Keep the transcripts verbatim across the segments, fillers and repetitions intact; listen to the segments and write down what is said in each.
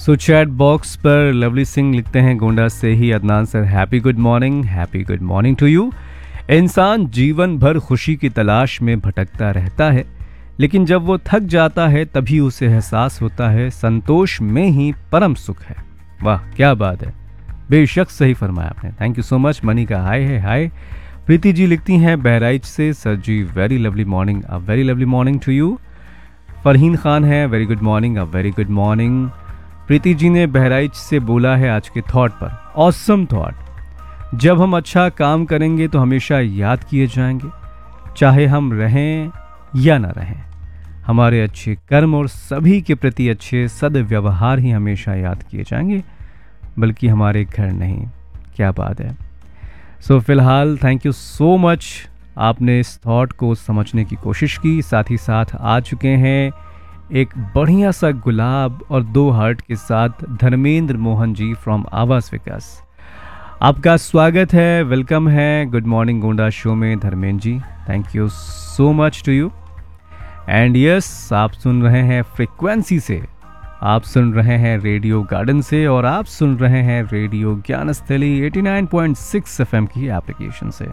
सो chat box पर lovely Singh लिखते हैं गोंडा से ही Adnan sir, happy good morning, happy good morning to you. इंसान जीवन भर खुशी की तलाश में भटकता रहता है, लेकिन जब वो थक जाता है तभी उसे एहसास होता है संतोष में ही परम सुख है। वाह क्या बात है, बेशक सही फरमाया आपने। Thank you so much. Money का हाय है हाय। प्रीति जी लिखती हैं बहराइच से, sir ji very lovely morning, a very lovely morning to you. Farheen Khan है, very good morning, a very good morning. Preeti ji ने बहराइच से बोला है आज के थॉट पर, ऑसम थॉट, जब हम अच्छा काम करेंगे तो हमेशा याद किए जाएंगे, चाहे हम रहें या ना रहें। हमारे अच्छे कर्म और सभी के प्रति अच्छे सद्व्यवहार ही हमेशा याद किए जाएंगे, बल्कि हमारे घर नहीं। क्या बात है। सो so, फिलहाल थैंक यू सो मच, आपने इस थॉट को समझने की कोशिश की। साथ ही साथ आ चुके हैं एक बढ़िया सा गुलाब और दो हार्ट के साथ धर्मेंद्र मोहन जी फ्रॉम आवास विकास। आपका स्वागत है, वेलकम है गुड मॉर्निंग गोंडा शो में Dharmendra ji. Thank you so much to you. And yes, आप सुन रहे हैं फ्रीक्वेंसी से, आप सुन रहे हैं रेडियो गार्डन से, और आप सुन रहे हैं रेडियो ज्ञानस्थली नवासी पॉइंट सिक्स एफएम की एप्लीकेशन से।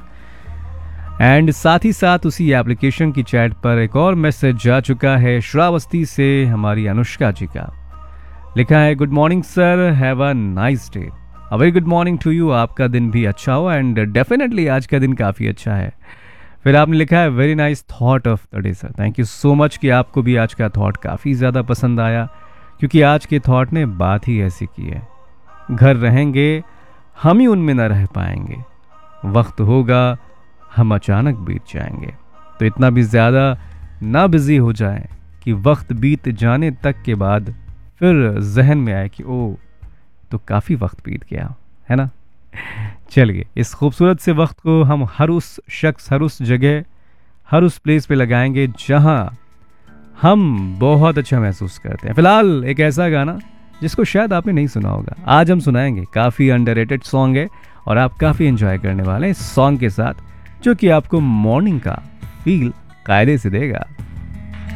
एंड साथ ही साथ उसी एप्लीकेशन की चैट पर एक और मैसेज जा चुका है श्रावस्ती से, हमारी अनुष्का जी का। लिखा है good morning sir, have a nice day. A very good morning to you, आपका दिन भी अच्छा हो। एंड डेफिनेटली आज का दिन काफ़ी अच्छा है। फिर आपने लिखा है very nice thought of the day sir. Thank you so much कि आपको भी आज का थॉट काफ़ी ज़्यादा पसंद आया, क्योंकि आज के थॉट ने बात ही ऐसी की है। घर रहेंगे हम ही उनमें न रह पाएंगे, वक्त होगा हम अचानक बीत जाएंगे। तो इतना भी ज़्यादा ना बिजी हो जाएं कि वक्त बीत जाने तक के बाद फिर जहन में आए कि ओ तो काफ़ी वक्त बीत गया है ना। चलिए, इस खूबसूरत से वक्त को हम हर उस शख्स, हर उस जगह, हर उस प्लेस पे लगाएंगे जहां हम बहुत अच्छा महसूस करते हैं। फिलहाल एक ऐसा गाना जिसको शायद आपने नहीं सुना होगा, आज हम सुनाएंगे। काफ़ी अंडररेटेड सॉन्ग है और आप काफ़ी एंजॉय करने वाले हैं इस सॉन्ग के साथ, जो कि आपको मॉर्निंग का फील कायदे से देगा।